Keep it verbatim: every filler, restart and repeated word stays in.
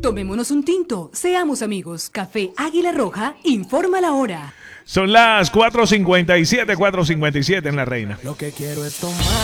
Tomémonos un tinto, seamos amigos. Café Águila Roja, informa la hora. Son las cuatro cincuenta y siete, cuatro cincuenta y siete en La Reina. Lo que quiero es tomar.